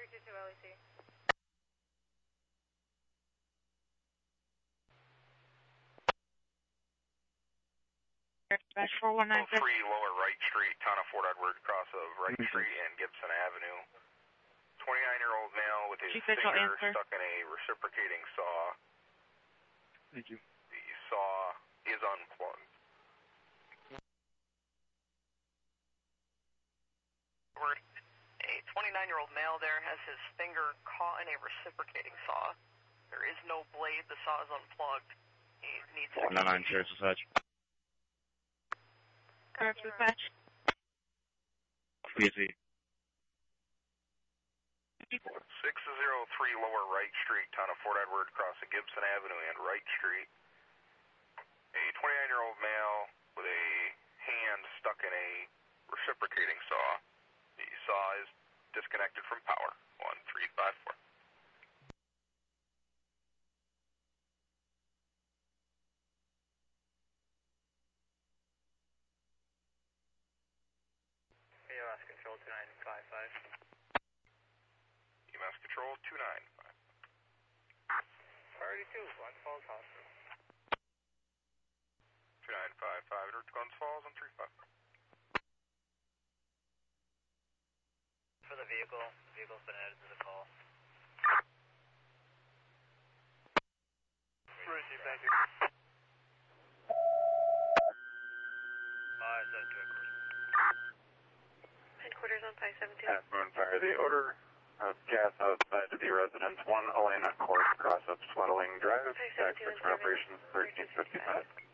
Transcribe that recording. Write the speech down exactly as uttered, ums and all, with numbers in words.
three two two L E C. Dispatch four one nine six. three Lower Wright Street, town of Fort Edward, cross of Wright mm-hmm. Street and Gibson Avenue. twenty-nine-year-old male with his Chief finger answer. stuck in a reciprocating saw. Thank you. The saw is unplugged. A twenty-nine-year-old male there has his finger caught in a reciprocating saw. There is no blade. The saw is unplugged. He needs to... one nine nine, Sheriff's Dispatch. Sheriff's Dispatch. P S E. six oh three Lower Wright Street, town of Fort Edward, crossing Gibson Avenue and Wright Street. A twenty-nine-year-old male with a hand stuck in a reciprocating saw. The saw is disconnected from power. one three five four. E M S Control two nine five five. E M S Control two nine five. Priority two, Glens Falls Hospital. two nine five five, to Glens Falls on three five four. For the vehicle, the vehicle's been added to the call. Receive, thank you. Five seven two, Headquarters on five seven two. Half Moon Fire, the odor of gas outside the residence, one Elena Court, cross of Swettling Drive, access for operations thirteen fifty-five.